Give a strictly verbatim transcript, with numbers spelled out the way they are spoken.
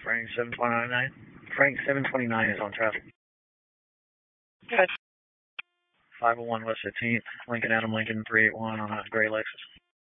Frank seven twenty-nine. Frank seven twenty-nine is on traffic. Good. five oh one West fifteenth, Lincoln Adam Lincoln three eight one on a gray Lexus.